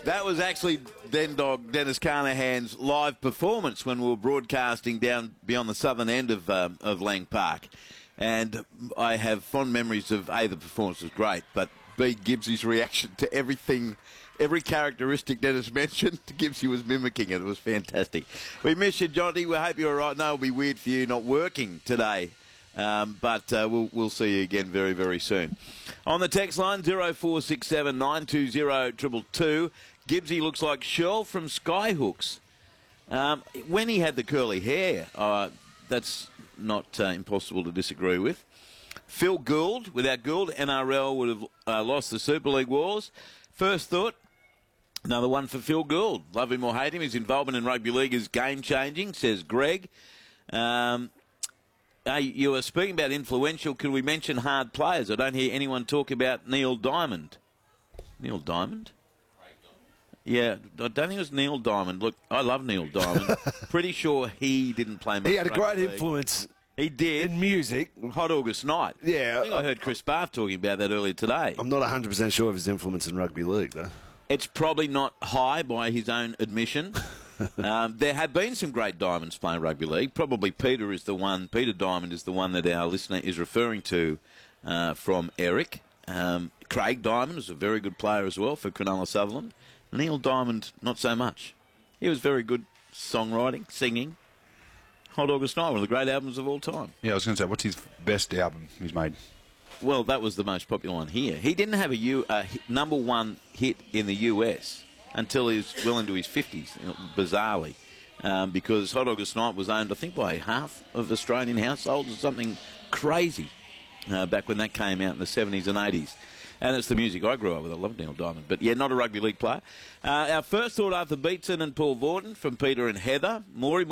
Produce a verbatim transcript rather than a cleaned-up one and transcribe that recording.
That was actually then Dog Dennis Carnahan's live performance when we were broadcasting down beyond the southern end of um, of Lang Park. And I have fond memories of, A, the performance was great, but B, Gibbsy's reaction to everything, every characteristic Dennis mentioned, Gibbsy was mimicking it. It was fantastic. We miss you, Johnny. We hope you're all right. No, it'll be weird for you not working today. Um, but uh, we'll, we'll see you again very, very soon. On the text line, zero four six seven nine two zero two two two. Gibbsy looks like Shirl from Skyhooks. Um, when he had the curly hair, uh, that's not uh, impossible to disagree with. Phil Gould, without Gould, N R L would have uh, lost the Super League wars. First thought, another one for Phil Gould. Love him or hate him, his involvement in rugby league is game-changing, says Greg. Um... Uh, you were speaking about influential. Could we mention hard players? I don't hear anyone talk about Neil Diamond. Neil Diamond? Yeah, I don't think it was Neil Diamond. Look, I love Neil Diamond. Pretty sure he didn't play much. He had a great league. influence. He did. In music. Hot August Night. Yeah. I think I heard Chris Barth talking about that earlier today. I'm not one hundred percent sure of his influence in rugby league, though. It's probably not high by his own admission. um, there have been some great Diamonds playing rugby league. Probably Peter is the one. Peter Diamond is the one that our listener is referring to uh, from Eric. Um, Craig Diamond was a very good player as well for Cronulla Sutherland. Neil Diamond, not so much. He was very good songwriting, singing. Hot August Night, one of the great albums of all time. Yeah, I was going to say, what's his best album he's made? Well, that was the most popular one here. He didn't have a U, uh, number one hit in the U S until he was well into his fifties, bizarrely, um, because Hot August Night was owned, I think, by half of Australian households or something crazy uh, back when that came out in the seventies and eighties. And it's the music I grew up with. I love Neil Diamond. But, yeah, not a rugby league player. Uh, our first thought after Beatson and Paul Vorton from Peter and Heather. Maury